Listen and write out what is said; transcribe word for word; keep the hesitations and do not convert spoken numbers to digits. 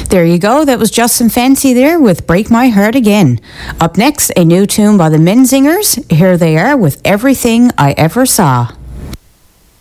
There you go. That was Justin Fancy there with Break My Heart Again. Up next, a new tune by the Menzingers. Here they are with Everything I Ever Saw.